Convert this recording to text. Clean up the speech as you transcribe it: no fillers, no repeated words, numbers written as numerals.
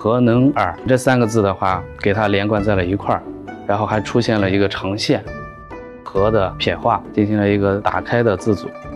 和能耳这3个字的话，给它连贯在了一块儿，然后还出现了一个长线和的撇画，进行了一个打开的字组。